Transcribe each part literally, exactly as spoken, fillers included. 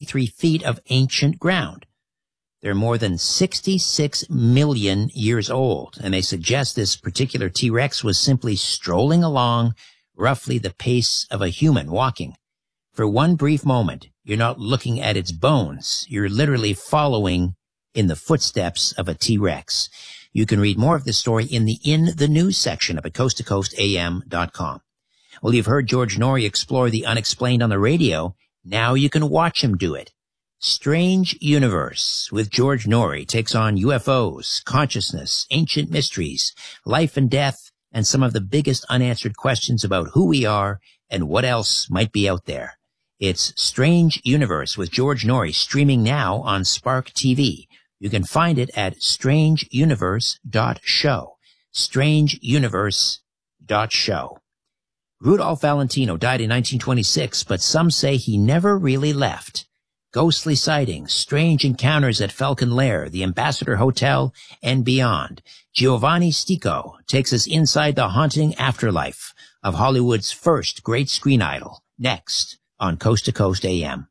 thirty-three feet of ancient ground. They're more than sixty-six million years old, and they suggest this particular T-Rex was simply strolling along roughly the pace of a human walking. For one brief moment, you're not looking at its bones. You're literally following in the footsteps of a T-Rex. You can read more of this story in the In the News section of at coast to coast a m dot com. Well, you've heard George Noory explore the unexplained on the radio. Now you can watch him do it. Strange Universe with George Noory takes on U F Os, consciousness, ancient mysteries, life and death, and some of the biggest unanswered questions about who we are and what else might be out there. It's Strange Universe with George Noory, streaming now on Spark T V. You can find it at strange universe dot show. strange universe dot show. Rudolph Valentino died in nineteen twenty-six, but some say he never really left. Ghostly sightings, strange encounters at Falcon Lair, the Ambassador Hotel, and beyond. Giovanni Stico takes us inside the haunting afterlife of Hollywood's first great screen idol, next on Coast to Coast A M.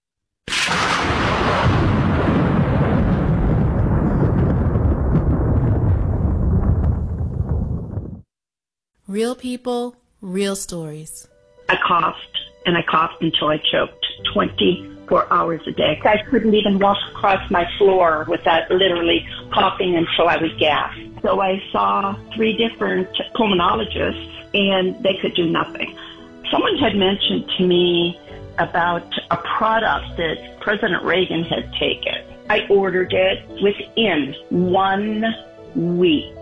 Real people, real stories. I coughed, and I coughed until I choked twenty-four hours a day. I couldn't even walk across my floor without literally coughing until I would gasp. So I saw three different pulmonologists, and they could do nothing. Someone had mentioned to me about a product that President Reagan had taken. I ordered it within one week.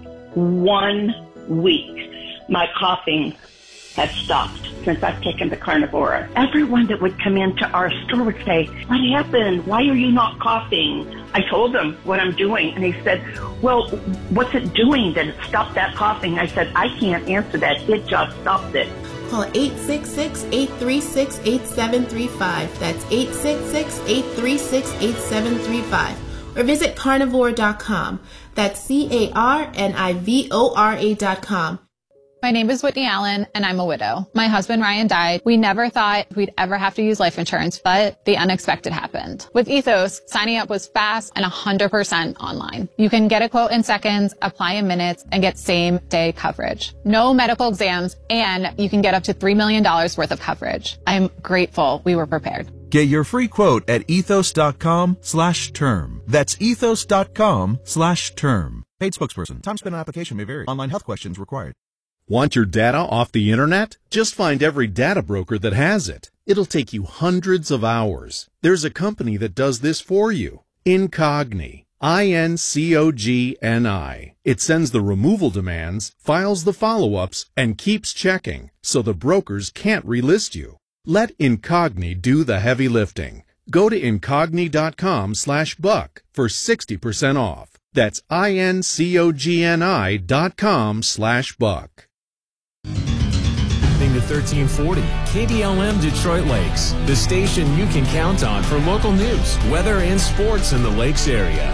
One week. My coughing has stopped since I've taken the Carnivora. Everyone that would come into our store would say, "What happened? Why are you not coughing?" I told them what I'm doing, and they said, "Well, what's it doing that it stopped that coughing?" I said, "I can't answer that. It just stopped it." Call eight six six, eight three six, eight seven three five. That's eight six six, eight three six, eight seven three five. Or visit carnivore dot com. That's C A R N I V O R A dot com. My name is Whitney Allen, and I'm a widow. My husband, Ryan, died. We never thought we'd ever have to use life insurance, but the unexpected happened. With Ethos, signing up was fast and one hundred percent online. You can get a quote in seconds, apply in minutes, and get same-day coverage. No medical exams, and you can get up to three million dollars worth of coverage. I'm grateful we were prepared. Get your free quote at ethos.com slash term. That's ethos.com slash term. Paid spokesperson. Time spent on application may vary. Online health questions required. Want your data off the internet? Just find every data broker that has it. It'll take you hundreds of hours. There's a company that does this for you. Incogni. I N C O G N I. It sends the removal demands, files the follow-ups, and keeps checking, so the brokers can't relist you. Let Incogni do the heavy lifting. Go to incogni.com slash buck for sixty percent off. That's I-N-C-O-G-N-I dot com slash buck. To thirteen forty, K B L M Detroit Lakes, the station you can count on for local news, weather, and sports in the Lakes area.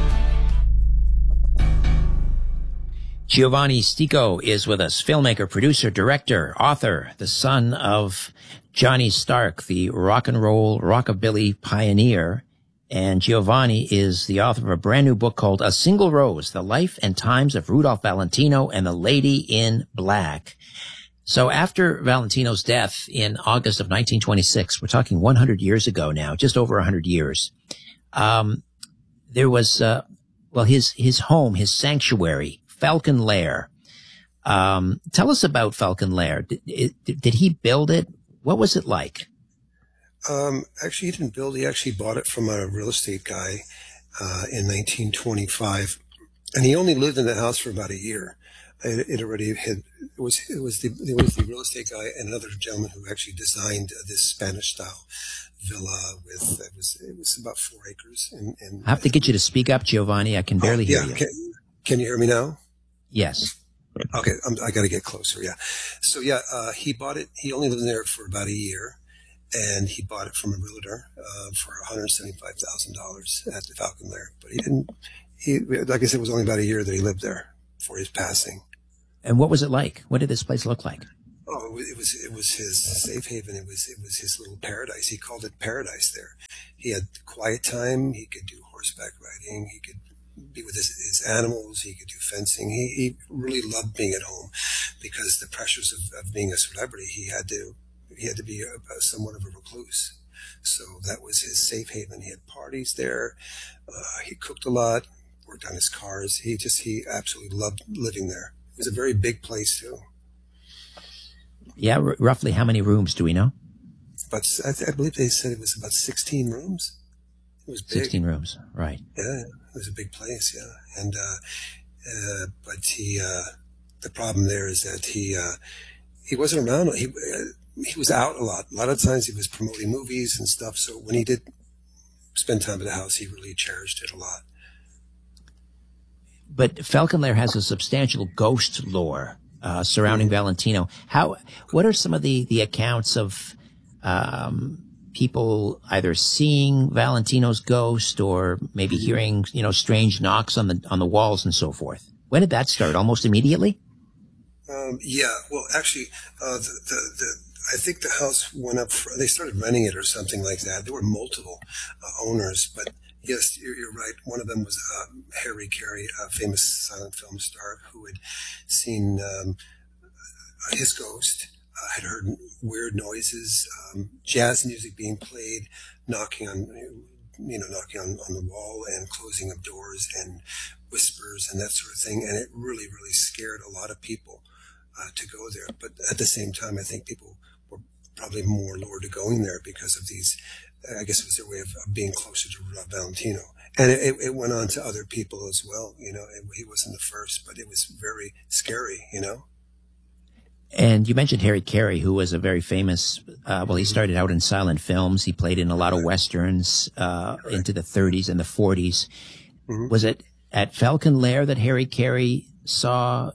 Giovanni Stico is with us, filmmaker, producer, director, author, the son of Johnny Stark, the rock and roll rockabilly pioneer. And Giovanni is the author of a brand new book called A Single Rose, The Life and Times of Rudolph Valentino and the Lady in Black. So after Valentino's death in August of nineteen twenty-six, we're talking one hundred years ago now, just over one hundred years, um, there was, uh, well, his, his home, his sanctuary, Falcon Lair. Um, tell us about Falcon Lair. Did, did, did he build it? What was it like? Um, actually, he didn't build it. He actually bought it from a real estate guy uh, in nineteen twenty-five. And he only lived in that house for about a year. It, it already had, it was, it was the, it was the real estate guy and another gentleman who actually designed uh, this Spanish style villa with, it was, it was about four acres. And, and I have to get you to speak up, Giovanni. I can barely oh, yeah, hear you. Can, can you hear me now? Yes. Okay. I'm, I got to get closer. Yeah. So yeah, uh, he bought it. He only lived there for about a year, and he bought it from a realtor, uh, for one hundred seventy-five thousand dollars at the Falcon Lair. But he didn't, he, like I said, it was only about a year that he lived there before his passing. And what was it like? What did this place look like? Oh, it was it was his safe haven. It was it was his little paradise. He called it paradise there. he had quiet time. He could do horseback riding. He could be with his, his animals. He could do fencing. He, he really loved being at home because the pressures of, of being a celebrity, he had to, he had to be a, a, somewhat of a recluse. So that was his safe haven. He had parties there. Uh, he cooked a lot, worked on his cars. He just, he absolutely loved living there. It was a very big place too. Yeah. R- roughly how many rooms do we know? But I, th- I believe they said it was about sixteen rooms. It was big. sixteen rooms. Right. Yeah. It was a big place. Yeah. And, uh, uh, but he, uh, the problem there is that he, uh, he wasn't around. He, uh, he was out a lot. A lot of times he was promoting movies and stuff. So when he did spend time at the house, he really cherished it a lot. But Falcon Lair has a substantial ghost lore uh, surrounding mm-hmm. Valentino. How? What are some of the, the accounts of um, people either seeing Valentino's ghost or maybe mm-hmm. hearing, you know, strange knocks on the on the walls and so forth? When did that start? Almost immediately? Um, yeah. Well, actually, uh, the, the the I think the house went up. For, they started renting it or something like that. There were multiple uh, owners, but. Yes, you're, you're right. One of them was uh, Harry Carey, a famous silent film star who had seen um, his ghost, uh, had heard weird noises, um, jazz music being played, knocking on, you know, knocking on, on the wall and closing of doors and whispers and that sort of thing. And it really, really scared a lot of people uh, to go there. But at the same time, I think people were probably more lured to going there because of these. I guess it was their way of, of being closer to Valentino. And it, it went on to other people as well. You know, it, he wasn't the first, but it was very scary, you know. And you mentioned Harry Carey, who was a very famous, uh, well, he started out in silent films. He played in a lot of Westerns uh, into the thirties and the forties. Mm-hmm. Was it at Falcon Lair that Harry Carey saw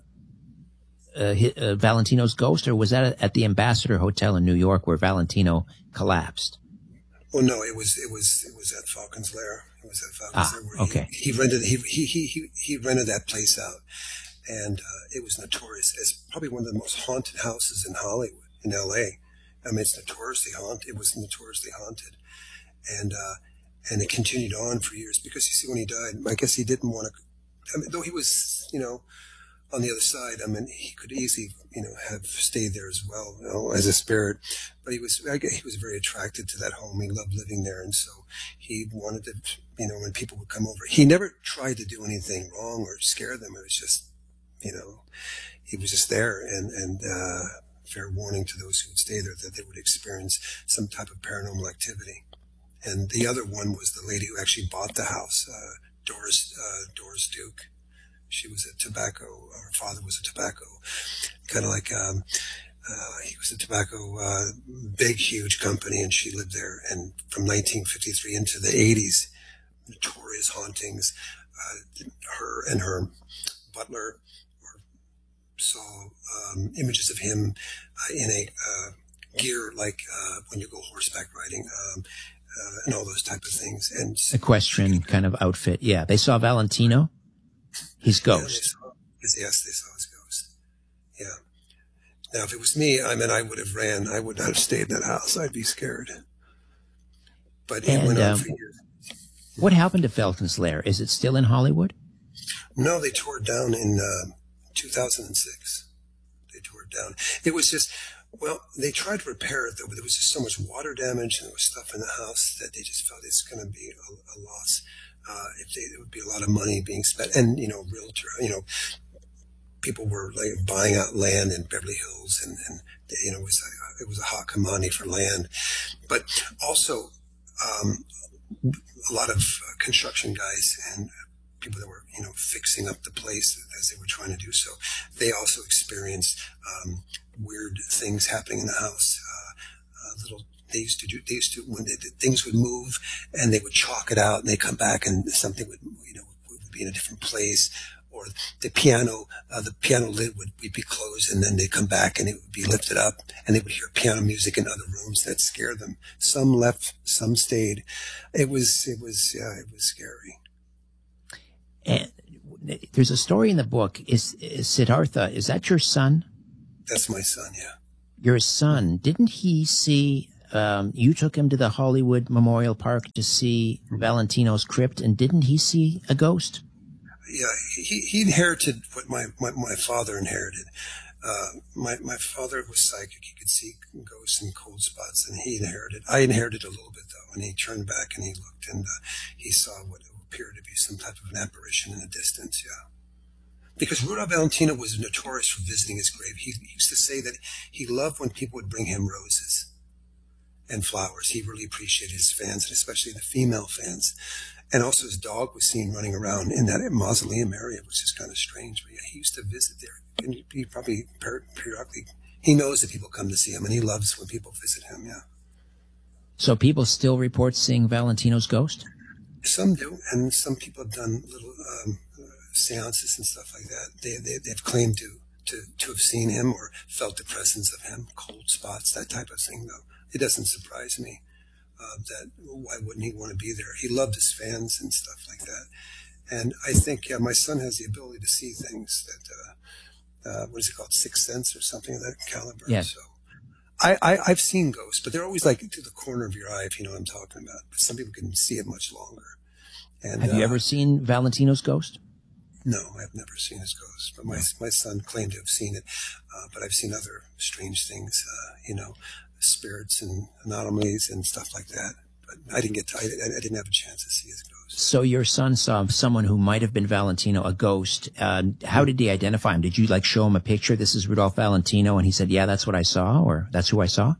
uh, his, uh, Valentino's ghost, or was that at the Ambassador Hotel in New York where Valentino collapsed? Well, no, it was it was it was at Falcon's Lair. It was at Falcon's ah, Lair. Where okay. He, he rented he he he he he rented that place out, and uh, it was notorious as probably one of the most haunted houses in Hollywood, in L A. I mean, it's notoriously haunted. It was notoriously haunted, and uh, and it continued on for years because you see, when he died, I guess he didn't want to. I mean, though he was, you know, on the other side, I mean, he could easily, you know, have stayed there as well, you know, as a spirit. But he was, I guess he was very attracted to that home. He loved living there. And so he wanted to, you know, when people would come over, he never tried to do anything wrong or scare them. It was just, you know, he was just there. And, and, uh, fair warning to those who would stay there that they would experience some type of paranormal activity. And the other one was the lady who actually bought the house, uh, Doris, uh, Doris Duke. She was a tobacco, her father was a tobacco, kind of like, um, uh, he was a tobacco, uh, big, huge company, and she lived there. And from nineteen fifty-three into the eighties, notorious hauntings, uh, her and her butler saw, um, images of him uh, in a, uh, gear like, uh, when you go horseback riding, um, uh, and all those type of things. And equestrian kind of outfit. Yeah. They saw Valentino. His ghost. Yeah, they saw, yes, they saw his ghost. Yeah. Now, if it was me, I mean, I would have ran. I would not have stayed in that house. I'd be scared. But it and, went on um, for years. What happened to Falcon's Lair? Is it still in Hollywood? No, they tore it down in uh, two thousand six. They tore it down. It was just, well, they tried to repair it, though, but there was just so much water damage and there was stuff in the house that they just felt it's going to be a, a loss. Uh, if they, there would be a lot of money being spent, and, you know, realtor, you know, people were like buying out land in Beverly Hills, and, and you know, it was a, it was a hot commodity for land, but also, um, a lot of uh, construction guys and people that were, you know, fixing up the place as they were trying to do so. They also experienced, um, weird things happening in the house, uh, uh little They used to do, they used to, when they did, things would move and they would chalk it out and they come back and something would, you know, would be in a different place, or the piano, uh, the piano lid would, would be closed and then they'd come back and it would be lifted up and they would hear piano music in other rooms that scared them. Some left, some stayed. It was, it was, yeah, it was scary. And there's a story in the book. Is, is Siddhartha, is that your son? That's my son, yeah. Your son, didn't he see um, you took him to the Hollywood Memorial Park to see Valentino's crypt, and didn't he see a ghost? Yeah, he, he inherited what my, my, my father inherited. Uh, my, my father was psychic. He could see ghosts and cold spots, and he inherited. I inherited a little bit, though, and he turned back and he looked, and uh, he saw what appeared to be some type of an apparition in the distance, yeah. Because Rudolph Valentino was notorious for visiting his grave. He, he used to say that he loved when people would bring him roses and flowers. He really appreciated his fans, and especially the female fans. And also his dog was seen running around in that mausoleum area, which is kind of strange. But yeah, he used to visit there. And he, he probably periodically, he knows that people come to see him, and he loves when people visit him, yeah. So people still report seeing Valentino's ghost? Some do, and some people have done little um, seances and stuff like that. They, they, they've claimed to, to, to have seen him or felt the presence of him, cold spots, that type of thing, though. It doesn't surprise me. Uh, that why wouldn't he want to be there? He loved his fans and stuff like that. And I think, yeah, my son has the ability to see things that, uh, uh, what is it called, Sixth Sense or something of that caliber. Yes. So I, I, I've seen ghosts, but they're always like to the corner of your eye, if you know what I'm talking about. But some people can see it much longer. And, have you uh, ever seen Valentino's ghost? No, I've never seen his ghost, but my my son claimed to have seen it. Uh, but I've seen other strange things, uh, you know, spirits and anomalies and stuff like that. But I didn't get to, I, I didn't have a chance to see his ghost. So your son saw someone who might have been Valentino, a ghost. Uh, how did he identify him? Did you like show him a picture? This is Rudolph Valentino, and he said, "Yeah, that's what I saw," or "That's who I saw."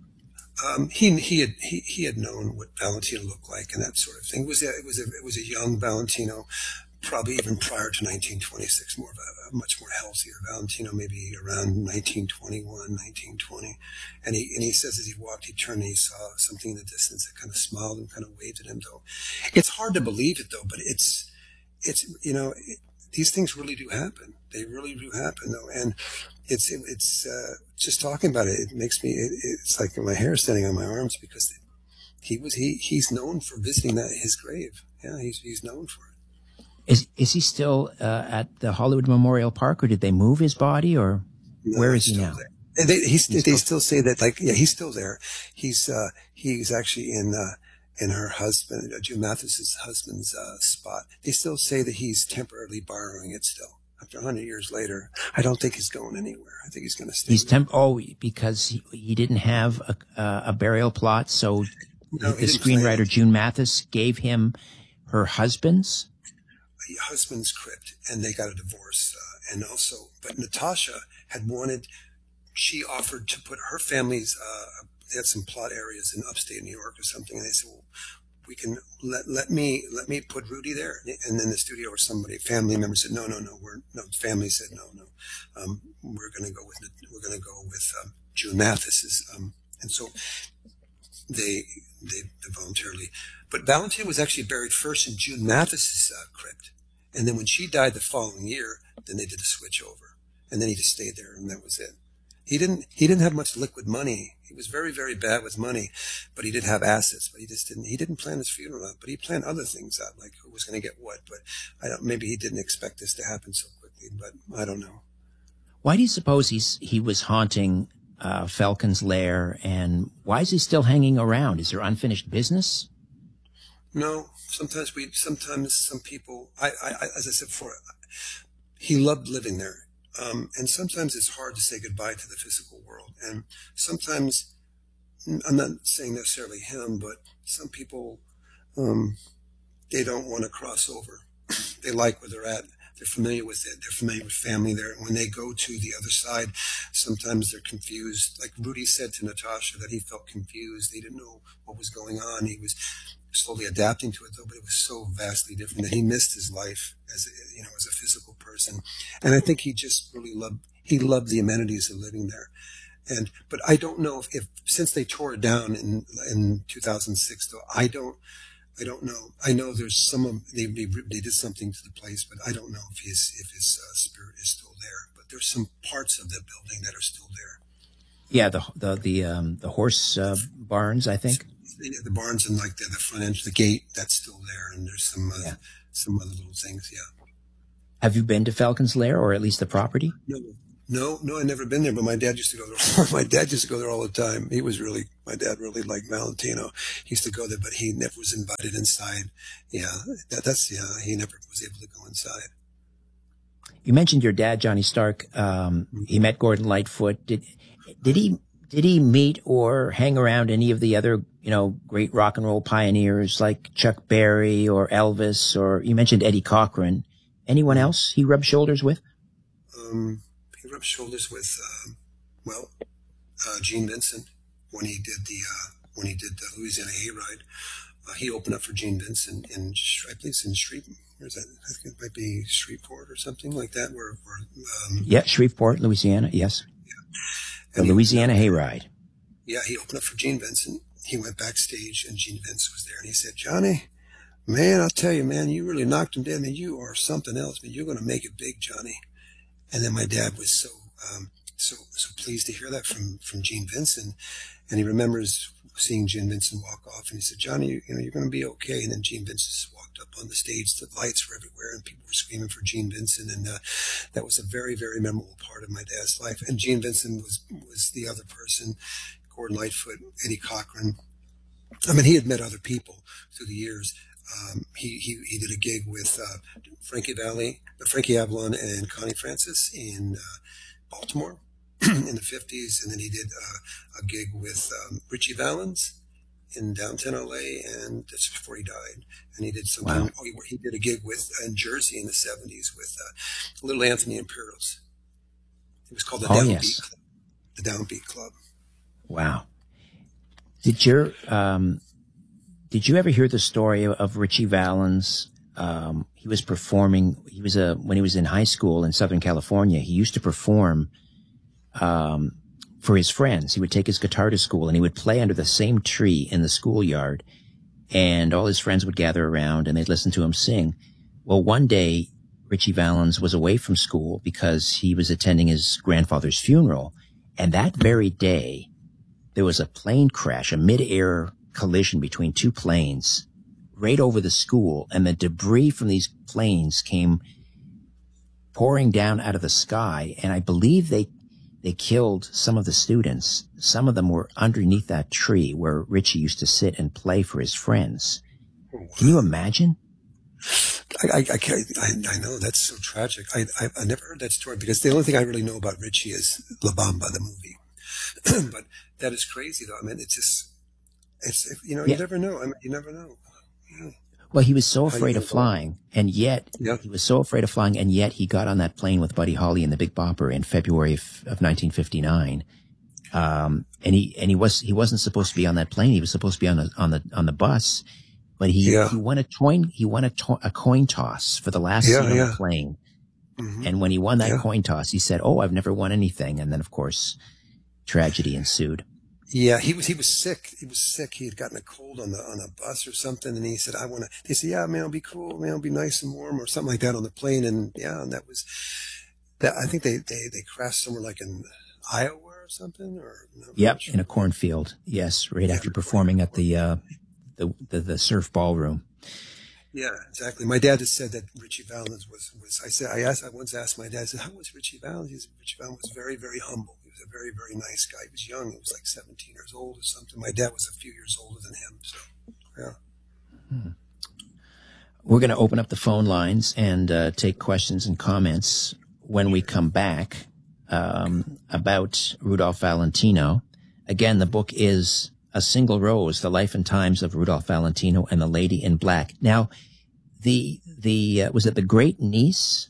Um, he he had he, he had known what Valentino looked like and that sort of thing. It was a, it was a, it was a young Valentino, probably even prior to nineteen twenty-six, more of a, a much more healthier Valentino, maybe around nineteen twenty-one, nineteen twenty. And he and he says as he walked, he turned and he saw something in the distance that kind of smiled and kind of waved at him. Though it's hard to believe it, though, but it's it's you know it, these things really do happen. They really do happen, though, and it's it, it's uh, just talking about it. It makes me it, it's like my hair standing on my arms because it, he was he he's known for visiting that his grave. Yeah, he's he's known for it. Is is he still uh, at the Hollywood Memorial Park, or did they move his body, or no, where is he now? There. They he's, he's they still, still say that, like, yeah, he's still there. He's uh, he's actually in uh, in her husband, uh, June Mathis's husband's uh, spot. They still say that he's temporarily borrowing it still. After a hundred years later, I don't think he's going anywhere. I think he's going to stay. He's temp. Oh, because he, he didn't have a, uh, a burial plot, so no, the screenwriter June Mathis gave him her husband's husband's crypt, and they got a divorce. Uh, and also, but Natasha had wanted. She offered to put her family's. Uh, they had some plot areas in upstate New York or something, and they said, "Well, we can let let me let me put Rudy there." And then the studio or somebody, family member said, "No, no, no, we're no." Family said, "No, no, um, we're going to go with we're going to go with um, June Mathis's." Um, and so they they voluntarily. But Valentino was actually buried first in June Mathis's uh, crypt, and then when she died the following year, then they did the switch over, and then he just stayed there, and that was it. He didn't he didn't have much liquid money. He was very, very bad with money, but he did have assets. But he just didn't. He didn't plan his funeral out. But he planned other things out, like who was going to get what. But I don't. Maybe he didn't expect this to happen so quickly. But I don't know. Why do you suppose he's he was haunting uh, Falcon's Lair, and why is he still hanging around? Is there unfinished business? No. Sometimes we. Sometimes some people. I. I as I said before, he loved living there. Um, and sometimes it's hard to say goodbye to the physical world. And sometimes, I'm not saying necessarily him, but some people, um, they don't want to cross over. They like where they're at. They're familiar with it. They're familiar with family there. And when they go to the other side, sometimes they're confused. Like Rudy said to Natasha that he felt confused. He didn't know what was going on. He was slowly adapting to it, though, but it was so vastly different that he missed his life as a, you know, as a physical person. And I think he just really loved, he loved the amenities of living there. And, but I don't know if, if since they tore it down in, in two thousand six, though, I don't, I don't know. I know there's some of, they, they, they did something to the place, but I don't know if his, if his uh, spirit is still there. But there's some parts of the building that are still there. Yeah, the, the, the, um, the horse, uh, barns, I think. The barns and like the, the front edge, the gate, that's still there. And there's some, uh, yeah. some other little things. Yeah. Have you been to Falcon's Lair, or at least the property? No, No, no, I'd never been there, but my dad used to go there. My dad used to go there all the time. He was really, my dad really liked Valentino. He used to go there, but he never was invited inside. Yeah, that, that's, yeah, he never was able to go inside. You mentioned your dad, Johnny Stark. Um, he met Gordon Lightfoot. Did, did he, did he meet or hang around any of the other, you know, great rock and roll pioneers like Chuck Berry or Elvis, or you mentioned Eddie Cochran? Anyone else he rubbed shoulders with? Um, He rubbed shoulders with, uh, well, uh, Gene Vincent when he did the uh, when he did the Louisiana Hayride. Uh, he opened up for Gene Vincent in, I believe it's in Shreveport. Where's that? I think it might be Shreveport or something like that. Where, where um, yeah, Shreveport, Louisiana. Yes, yeah. The he, Louisiana Hayride. Yeah, he opened up for Gene Vincent. He went backstage, and Gene Vincent was there, and he said, "Johnny, man, I'll tell you, man, you really knocked him dead. Man, you are something else. Man, you're going to make it big, Johnny." And then my dad was so um, so so pleased to hear that from from Gene Vincent, and he remembers seeing Gene Vincent walk off, and he said, "Johnny, you, you know, you're going to be okay." And then Gene Vincent just walked up on the stage. The lights were everywhere, and people were screaming for Gene Vincent, and uh, that was a very very memorable part of my dad's life. And Gene Vincent was was the other person, Gordon Lightfoot, Eddie Cochran. I mean, he had met other people through the years. Um, he, he, he did a gig with, uh, Frankie Valli, Frankie Avalon and Connie Francis in, uh, Baltimore in the fifties. And then he did, uh, a gig with, um, Richie Valens in downtown L A, and that's before he died. And he did some, wow. oh, he, he did a gig with, uh, in Jersey in the seventies with, uh, Little Anthony Imperials. It was called the oh, Downbeat yes. Club. The Downbeat Club. Wow. Did your, um, Did you ever hear the story of Richie Valens? Um, he was performing, he was a, when he was in high school in Southern California, he used to perform, um, for his friends. He would take his guitar to school and he would play under the same tree in the schoolyard, and all his friends would gather around and they'd listen to him sing. Well, one day Richie Valens was away from school because he was attending his grandfather's funeral. And that very day, there was a plane crash, a mid-air collision between two planes right over the school, and the debris from these planes came pouring down out of the sky, and I believe they they killed some of the students. Some of them were underneath that tree where Richie used to sit and play for his friends. Can you imagine? I, I, I, can't, I, I know, that's so tragic. I, I I never heard that story, because the only thing I really know about Richie is La Bamba, the movie. But that is crazy, though. I mean, it's just, it's, you know, yeah. you never know. I mean, you never know. Yeah. Well, he was so afraid of flying, and yet yeah. he was so afraid of flying, and yet he got on that plane with Buddy Holly and the Big Bopper in February of, of nineteen fifty-nine. Um, and he and he was he wasn't supposed to be on that plane. He was supposed to be on the on the on the bus, but he yeah. he won a coin he won a, to, a coin toss for the last yeah, seat on yeah. the plane. Mm-hmm. And when he won that yeah. coin toss, he said, "Oh, I've never won anything." And then, of course, tragedy ensued. Yeah, he was he was sick. He was sick. He had gotten a cold on the on a bus or something, and he said, "I want to." They said, "Yeah, man, it'll be cool. Man, it'll be nice and warm," or something like that on the plane. And yeah, and that was that. I think they they they crashed somewhere like in Iowa or something. Or no, yep, sure. In a cornfield. Yes, right yeah, after performing at the uh the, the the surf ballroom. Yeah, exactly. My dad had said that Richie Valens was was. I said I asked. I once asked my dad. I said, "How was Richie Valens?" He said, "Richie Valens was very very humble. He was a very very nice guy. He was young. He was like seventeen years old or something. My dad was a few years older than him. So, yeah." Hmm. We're going to open up the phone lines and uh, take questions and comments when we come back um, about Rudolph Valentino. Again, the book is A Single Rose: The Life and Times of Rudolph Valentino and the Lady in Black. Now, the the uh, was it the great niece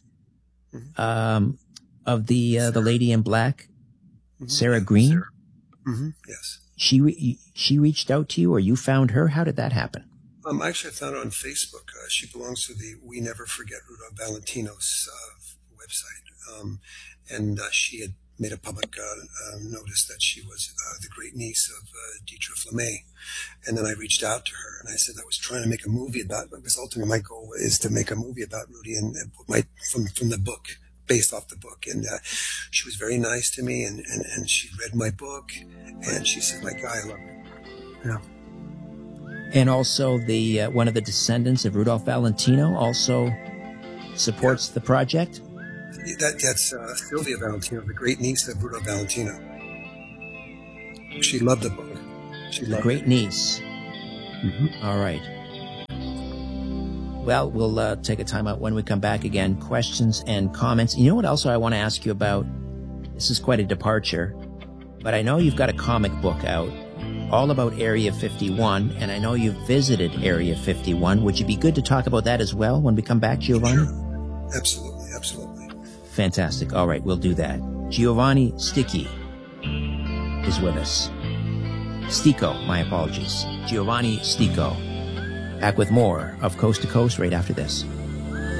um, of the uh, the Lady in Black, mm-hmm. Sarah Green? Sarah. Mm-hmm. Yes. She re- she reached out to you, or you found her? How did that happen? Um, actually, I found her on Facebook. Uh, she belongs to the We Never Forget Rudolph Valentino's uh, website, um, and uh, she had made a public uh, uh, notice that she was uh, the great niece of uh, Dietrich LeMay. And then I reached out to her and I said I was trying to make a movie about, because ultimately my goal is to make a movie about Rudy and, and my, from, from the book, based off the book. And uh, she was very nice to me, and, and, and she read my book, and she said, "My guy, I love you." Yeah. And also the uh, one of the descendants of Rudolph Valentino also supports yeah. the project? That that's uh, Sylvia Valentino, the great niece of Bruno Valentino. She loved the book. She loved Great it. niece. Mm-hmm. All right. Well, we'll uh, take a time out when we come back again. Questions and comments. You know what else I want to ask you about? This is quite a departure, but I know you've got a comic book out all about Area fifty-one, and I know you've visited Area fifty-one. Would you be good to talk about that as well when we come back, Giovanni? Sure. Absolutely, absolutely. Fantastic. All right, we'll do that. Giovanni Sticchi is with us. Stico, my apologies. Giovanni Stico. Back with more of Coast to Coast right after this.